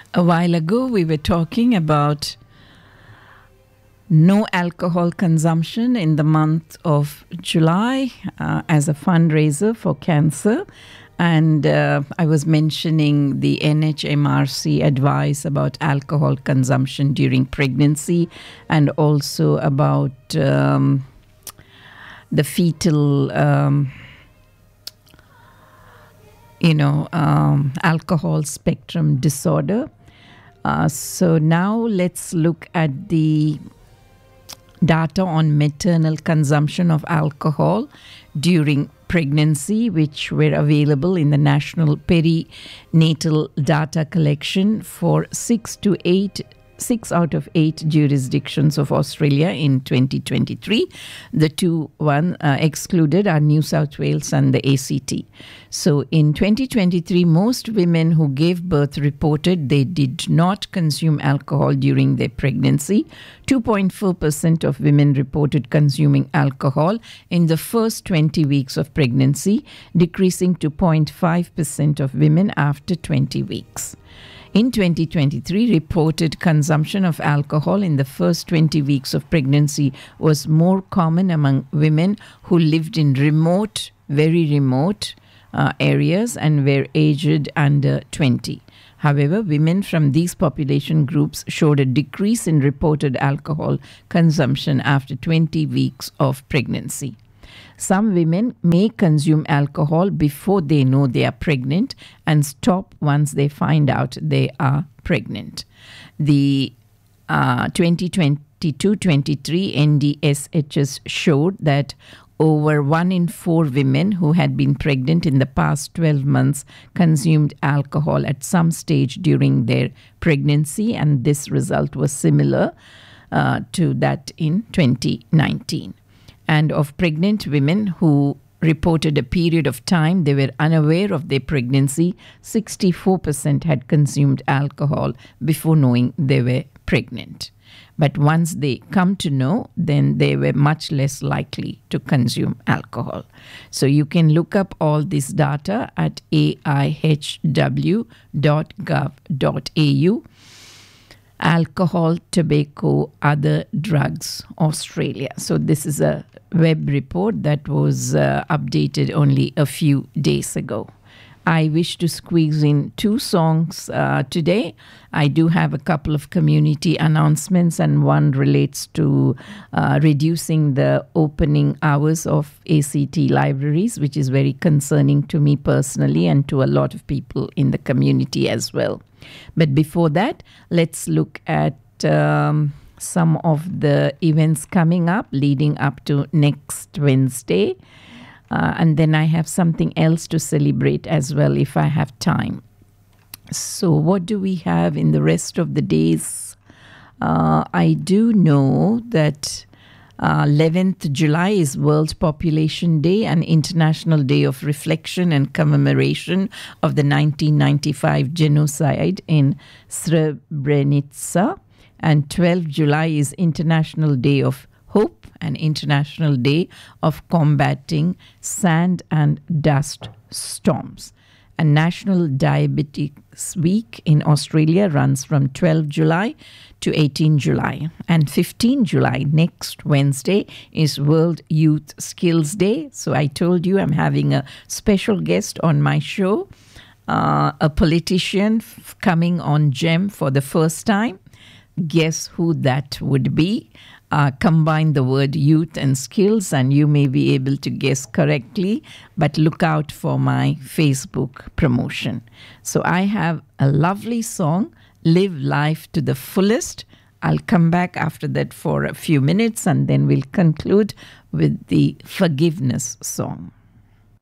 A while ago, we were talking about no alcohol consumption in the month of July as a fundraiser for cancer. And I was mentioning the NHMRC advice about alcohol consumption during pregnancy and also about the fetal, alcohol spectrum disorder. So now let's look at the data on maternal consumption of alcohol during pregnancy, which were available in the National Perinatal Data Collection for 6 out of 8 jurisdictions of Australia in 2023. The two excluded are New South Wales and the ACT. So in 2023, most women who gave birth reported they did not consume alcohol during their pregnancy. 2.4% of women reported consuming alcohol in the first 20 weeks of pregnancy, decreasing to 0.5% of women after 20 weeks. In 2023, reported consumption of alcohol in the first 20 weeks of pregnancy was more common among women who lived in very remote areas and were aged under 20. However, women from these population groups showed a decrease in reported alcohol consumption after 20 weeks of pregnancy. Some women may consume alcohol before they know they are pregnant and stop once they find out they are pregnant. The 2022-23 NDSHS showed that over 1 in 4 women who had been pregnant in the past 12 months consumed alcohol at some stage during their pregnancy, and this result was similar to that in 2019. And of pregnant women who reported a period of time they were unaware of their pregnancy, 64% had consumed alcohol before knowing they were pregnant. But once they come to know, then they were much less likely to consume alcohol. So you can look up all this data at aihw.gov.au. Alcohol, tobacco, other drugs, Australia. So this is a web report that was updated only a few days ago. I wish to squeeze in 2 songs today. I do have a couple of community announcements, and one relates to reducing the opening hours of ACT libraries, which is very concerning to me personally and to a lot of people in the community as well. But before that, let's look at some of the events coming up leading up to next Wednesday. And then I have something else to celebrate as well if I have time. So what do we have in the rest of the days? I do know that 11th July is World Population Day, an international day of reflection and commemoration of the 1995 genocide in Srebrenica. And 12th July is International Day of Hope, an international day of combating sand and dust storms. And National Diabetes Week in Australia runs from 12 July to 18 July. And 15 July, next Wednesday, is World Youth Skills Day. So I told you I'm having a special guest on my show, a politician coming on GEM for the first time. Guess who that would be? Combine the word youth and skills and you may be able to guess correctly, but look out for my Facebook promotion. So I have a lovely song, Live Life to the Fullest. I'll come back after that for a few minutes and then we'll conclude with the forgiveness song.